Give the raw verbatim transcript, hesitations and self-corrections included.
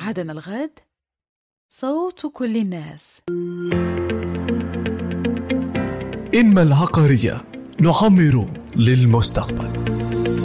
موعدنا الغد، صوت كل الناس. إنما العقارية، نعمر للمستقبل.